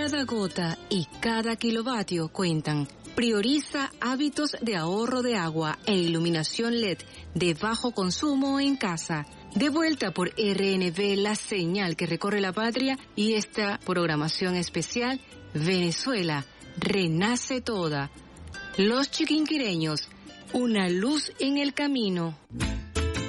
Cada gota y cada kilovatio cuentan. Prioriza hábitos de ahorro de agua e iluminación LED de bajo consumo en casa. De vuelta por RNB, la señal que recorre la patria, y esta programación especial, Venezuela, renace toda. Los chiquinquireños, una luz en el camino.